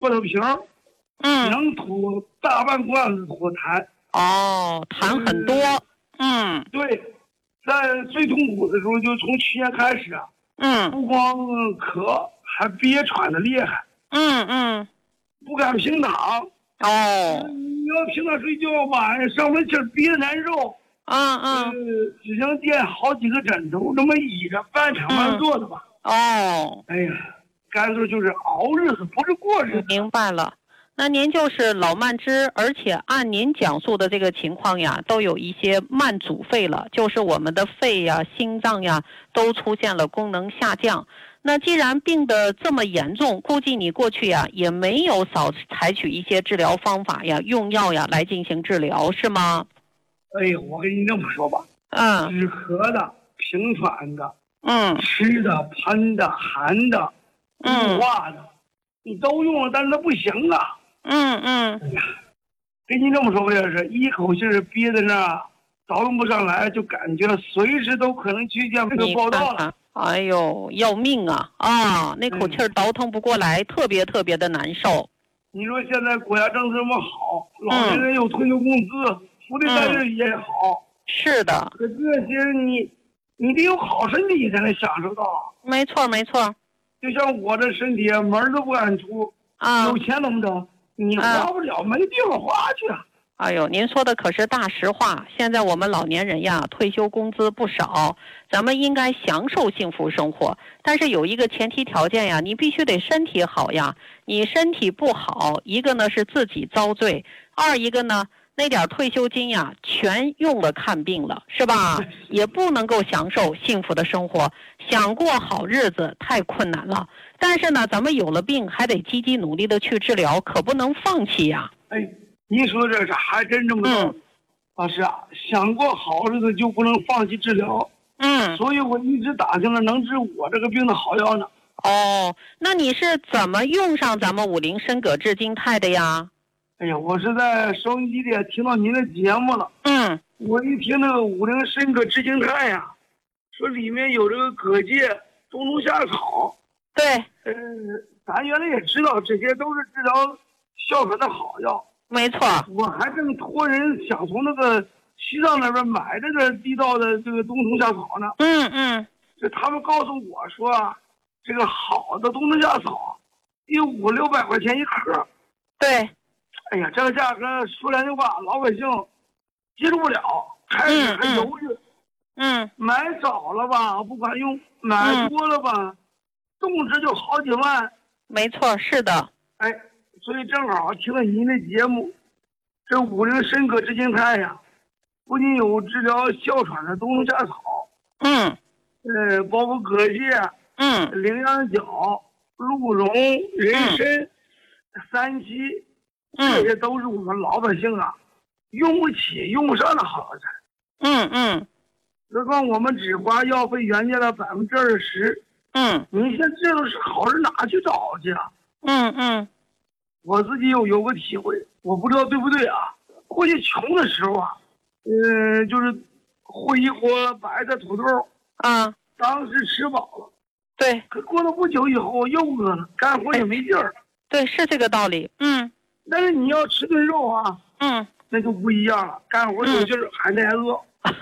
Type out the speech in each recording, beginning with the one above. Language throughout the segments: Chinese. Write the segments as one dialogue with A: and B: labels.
A: 玻璃瓶，能吐大半罐子吐痰。
B: 哦，痰很多。
A: 对，在最痛苦的时候，就从去年开始啊，不光咳，还憋喘的厉害。不敢平躺。你要平躺睡觉吧，上门气憋得难受。只能垫好几个枕头，这么倚着半躺半坐的吧。哎呀，干脆就是熬日子，不是过日子。
B: 明白了。那您就是老慢支，而且按您讲述的这个情况呀，都有一些慢阻肺了，就是我们的肺呀、心脏呀都出现了功能下降。那既然病得这么严重，估计你过去呀也没有少采取一些治疗方法呀、用药呀来进行治疗，是吗？
A: 哎呦，我跟你这么说吧，止咳的、平喘的，吃的、喷的、含的、雾化的，你都用了，但是它不行啊。哎呀，跟你这么说吧，就是一口气憋在那儿，倒腾不上来，就感觉随时都可能去见这个报道了。
B: 哎呦，要命啊！那口气倒腾不过来，特别特别的难受。
A: 你说现在国家政策这么好，老年人有退休工资，福利待遇也好。
B: 是的。
A: 可这些你得有好身体才能享受到。
B: 没错。
A: 就像我这身体门都不敢出，有钱怎么整？你花不了，没地方花去。
B: 哎呦，您说的可是大实话。现在我们老年人呀，退休工资不少，咱们应该享受幸福生活。但是有一个前提条件呀，你必须得身体好呀。你身体不好，一个呢是自己遭罪，二一个呢那点退休金呀，全用了看病了，是吧？也不能够享受幸福的生活，想过好日子太困难了。但是呢，咱们有了病，还得积极努力的去治疗，可不能放弃呀。
A: 您说这是还真这么道理。老师啊，想过好日子就不能放弃治疗。所以我一直打听了能治我这个病的好药呢。
B: 那你是怎么用上咱们50参膈炙金肽的呀？
A: 哎呀，我是在收音机里听到您的节目了。我一听那个50参膈炙金肽呀，说里面有这个蛤蚧、冬虫夏草。
B: 对。
A: 咱原来也知道这些都是治疗哮喘的好药。
B: 没错。
A: 我还正托人想从那个西藏那边买这个地道的这个冬虫夏草呢。这他们告诉我说这个好的冬虫夏草得500-600块钱一克。
B: 对。
A: 哎呀，这个价格说两句话，老百姓接受不了，开始还犹豫。买少了吧不管用，买多了吧，动辄就好几万。
B: 没错，是的。
A: 所以正好听了您的节目，这50参膈炙金肽呀，不仅有治疗哮喘的冬虫夏草，包括蛤蚧，羚羊角、鹿茸、人参、三七，这些都是我们老百姓用不起、用不上的好药材。何况我们只花药费原价的20%。你现在这都是好人哪去找去啊？我自己有个体会，我不知道对不对啊。过去穷的时候就是烩一锅白菜土豆当时吃饱了。
B: 对。
A: 可过了不久以后又饿了，干活也没劲儿。
B: 对，是这个道理。
A: 但是你要吃顿肉那就不一样了，干活有劲儿还得饿。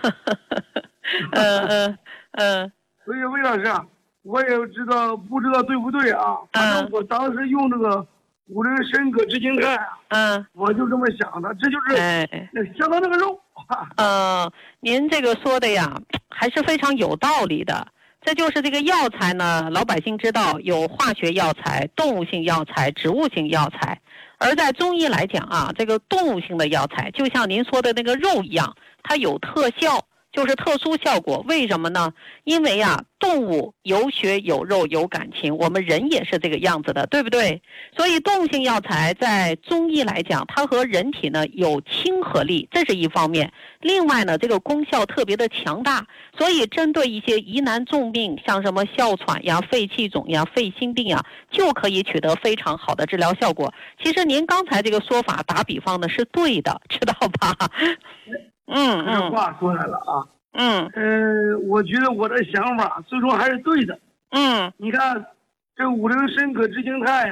A: 所以魏老师我也不知道对不对啊。反正我当时用这个50参膈炙金肽我就这么想的，这就是相当那个肉。
B: 您这个说的呀还是非常有道理的。这就是这个药材呢，老百姓知道有化学药材、动物性药材、植物性药材。而在中医来讲这个动物性的药材就像您说的那个肉一样，它有特效，就是特殊效果。为什么呢？因为动物有血有肉有感情，我们人也是这个样子的，对不对？所以动物性药材在中医来讲，它和人体呢有亲和力，这是一方面。另外呢，这个功效特别的强大，所以针对一些疑难重病，像什么哮喘呀、肺气肿呀、肺心病呀，就可以取得非常好的治疗效果。其实您刚才这个说法打比方呢是对的，知道吧？
A: 这话说来了我觉得我的想法最终还是对的。你看这50参膈炙金肽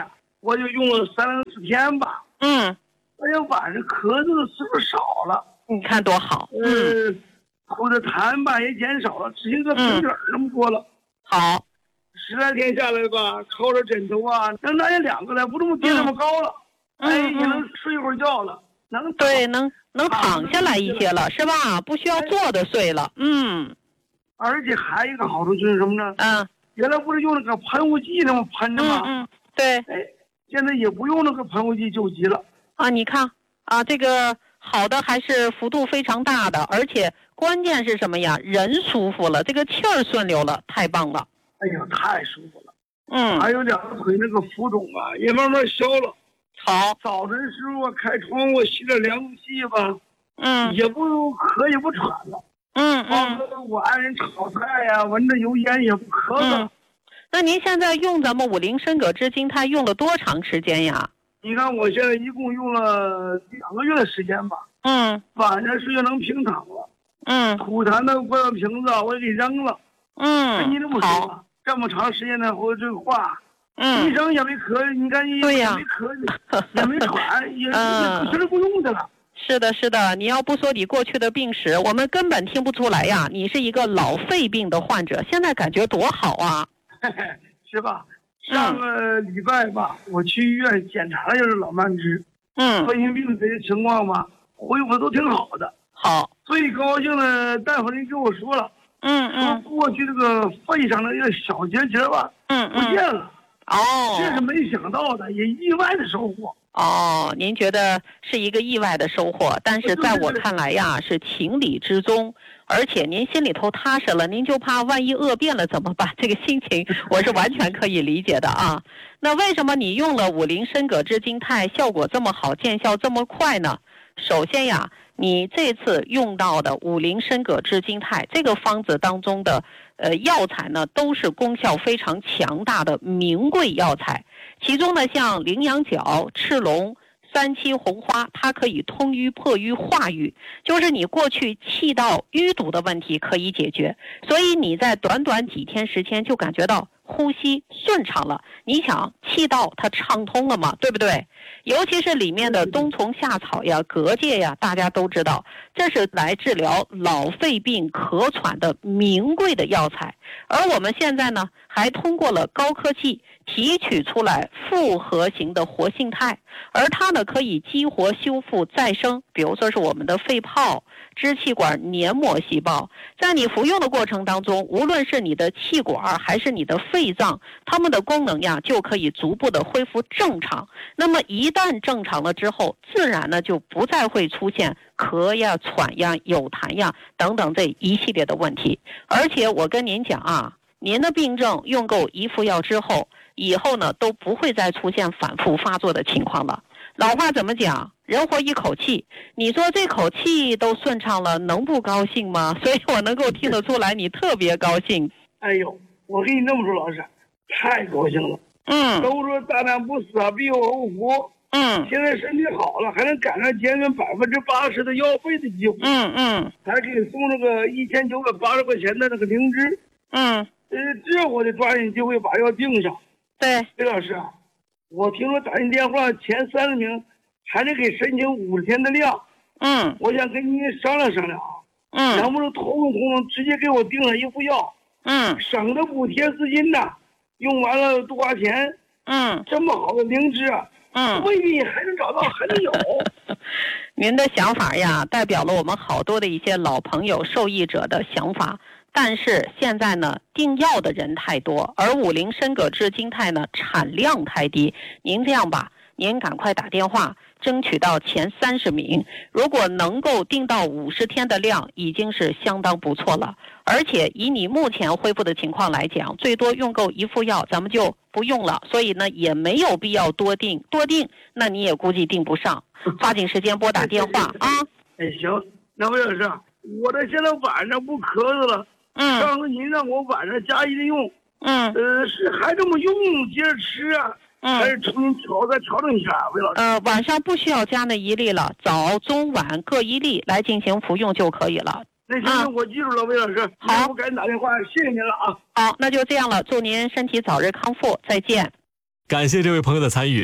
A: 我就用了3-4天吧。而且晚上咳嗽的次数少了。
B: 你看多好。
A: 吐的痰吧也减少了，只剩个瓶嘴那么多了。
B: 好
A: ，10来天下来吧，靠着枕头啊，能拿下2个来，不这么跌那么高了。也能睡一会儿觉了，
B: 能躺下来一些了，是吧？不需要坐着睡了。
A: 而且还有一个好处就是什么呢？原来不是用那个喷雾剂那么喷的吗？
B: 对。
A: 现在也不用那个喷雾剂救急了。
B: 你看这个好的还是幅度非常大的，而且关键是什么呀？人舒服了，这个气儿顺溜了，太棒了。
A: 哎呀，太舒服了。还有2个腿那个浮肿啊，也慢慢消了。
B: 好，
A: 早晨时候开窗户吸点凉空气吧，也不咳也不喘了。我爱人炒菜呀，闻着油烟也不咳嗽。
B: 那您现在用咱们5灵参葛枝金肽用了多长时间呀？
A: 你看我现在一共用了2个月的时间吧。晚上睡觉能平躺了。吐痰的罐瓶子我也给扔了。你这么说吧，这么长时间的这个话，医生也没咳，你看也没咳，也没喘，也不是不用的了。
B: 是的，你要不说你过去的病史，我们根本听不出来呀。你是一个老肺病的患者，现在感觉多好啊。
A: 是吧？上个礼拜吧，我去医院检查了就是老慢支。肺炎病这些情况吧，恢复都挺好的。
B: 好，
A: 最高兴的大夫人跟我说了，说过去这个肺上的一个小结节吧，不见了。这是没想到的，也意外的收获。
B: 您觉得是一个意外的收获，但是在我看来呀，是情理之中，而且您心里头踏实了，您就怕万一恶变了怎么办？这个心情我是完全可以理解的啊。那为什么你用了5灵参葛枝金肽效果这么好，见效这么快呢？首先呀，你这次用到的5灵参葛枝金肽这个方子当中的药材呢，都是功效非常强大的名贵药材。其中呢，像羚羊角、赤龙、3七红花，它可以通瘀破瘀化瘀，就是你过去气道淤堵的问题可以解决，所以你在短短几天时间就感觉到呼吸顺畅了。你想气道它畅通了嘛，对不对？尤其是里面的冬虫夏草呀、蛤蚧呀，大家都知道，这是来治疗老肺病咳喘的名贵的药材。而我们现在呢，还通过了高科技提取出来复合型的活性肽，而它呢可以激活、修复、再生，比如说是我们的肺泡、支气管黏膜细胞。在你服用的过程当中，无论是你的气管还是你的肺脏，它们的功能呀就可以逐步的恢复正常。那么一旦正常了之后，自然呢就不再会出现咳呀、喘呀、有痰呀等等这一系列的问题。而且我跟您讲啊，您的病症用够1副药之后，以后呢都不会再出现反复发作的情况了。老话怎么讲？人活一口气，你说这口气都顺畅了，能不高兴吗？所以我能够听得出来你特别高兴。
A: 哎呦，我跟你这么说，老师，太高兴了。都说大难不死啊，必有后福。现在身体好了，还能赶上减免80%的药费的机会。还可以送那个1980块钱的那个灵芝。这我得抓紧机会把药订上。
B: 对，
A: 刘老师，我听说打进电话前30名还得给申请50天的量。我想跟您商量商量啊。能不能通直接给我订了1副药？省得补贴资金呐，用完了多花钱。这么好的灵芝啊，未必还能找到，还能有。
B: 您的想法呀，代表了我们好多的一些老朋友、受益者的想法。但是现在呢，订药的人太多，而5灵参葛枝金肽呢产量太低。您这样吧，您赶快打电话，争取到前30名。如果能够订到50天的量，已经是相当不错了。而且以你目前恢复的情况来讲，最多用够1副药，咱们就不用了。所以呢，也没有必要多订，那你也估计订不上。抓紧时间拨打电话啊！
A: 行，那魏老师，我这现在晚上不咳嗽了。上次您让我晚上加一的用。是还这么用接着吃啊？还是重新再调整一下，魏老师？
B: 晚上不需要加那1粒了，早中晚各1粒来进行服用就可以了。
A: 那行，我记住了，魏老师。好，我赶紧打电话，谢谢您了啊。
B: 好，那就这样了，祝您身体早日康复，再见。
C: 感谢这位朋友的参与。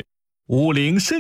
C: 武陵参